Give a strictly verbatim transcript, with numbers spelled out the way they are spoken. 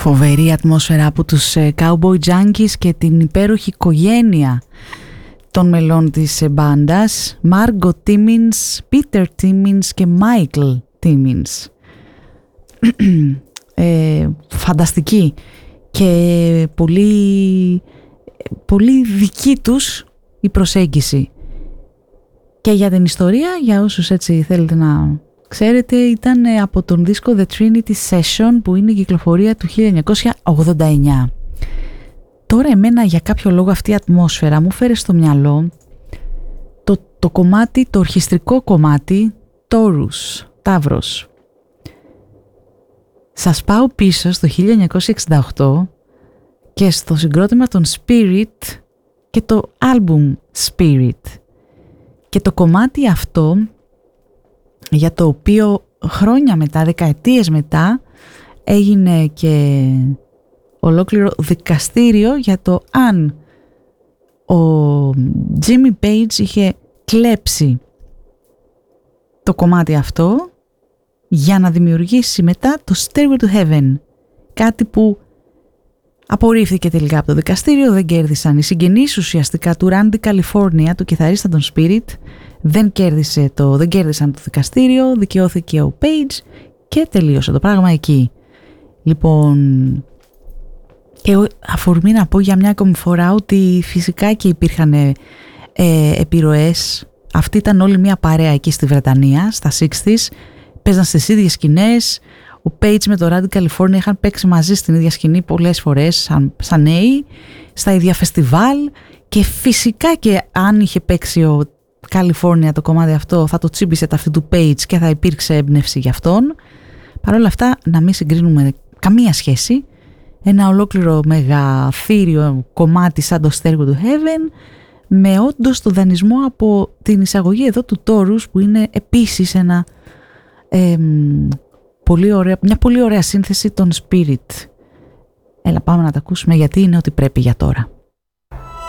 Φοβερή ατμόσφαιρα από τους Cowboy Junkies και την υπέροχη οικογένεια των μελών της μπάντας, Margot Timmins, Peter Timmins και Michael Timmins. ε, φανταστική και πολύ, πολύ δική τους η προσέγγιση. Και για την ιστορία, για όσους έτσι θέλετε να ξέρετε, ήταν από τον δίσκο The Trinity Session, που είναι η κυκλοφορία του χίλια εννιακόσια ογδόντα εννιά. Τώρα εμένα για κάποιο λόγο αυτή η ατμόσφαιρα μου φέρε στο μυαλό το, το κομμάτι, το ορχιστρικό κομμάτι Taurus, Ταύρος. Σας πάω πίσω στο χίλια εννιακόσια εξήντα οκτώ και στο συγκρότημα των Spirit και το άλμπουμ Spirit. Και το κομμάτι αυτό, για το οποίο χρόνια μετά, δεκαετίες μετά, έγινε και ολόκληρο δικαστήριο για το αν ο Jimmy Page είχε κλέψει το κομμάτι αυτό για να δημιουργήσει μετά το Stairway to Heaven, κάτι που απορρίφθηκε τελικά από το δικαστήριο. Δεν κέρδισαν οι συγγενείς ουσιαστικά του Randy California, του κιθαρίστα των Spirit. Δεν, κέρδισε το, δεν κέρδισαν το δικαστήριο, δικαιώθηκε ο Page και τελείωσε το πράγμα εκεί. Λοιπόν, και αφορμή να πω για μια ακόμη φορά ότι φυσικά και υπήρχαν ε, επιρροές. Αυτή ήταν όλη μια παρέα εκεί στη Βρετανία, στα εξήντα, παίζαν στις ίδιες σκηνές. Ο Page με το Randy California είχαν παίξει μαζί στην ίδια σκηνή πολλές φορές σαν, σαν νέοι, στα ίδια φεστιβάλ, και φυσικά και αν είχε παίξει ο California το κομμάτι αυτό θα το τσίμπησε τα αυτή του Page και θα υπήρξε έμπνευση για αυτόν. Παρ' όλα αυτά, να μην συγκρίνουμε καμία σχέση. Ένα ολόκληρο μεγαθύριο κομμάτι σαν το Stairway to Heaven, με όντως το δανεισμό από την εισαγωγή εδώ του Taurus, που είναι επίσης ένα, ε, πολύ ωραία, μια πολύ ωραία σύνθεση των Spirit. Έλα, πάμε να τα ακούσουμε, γιατί είναι ό,τι πρέπει για τώρα.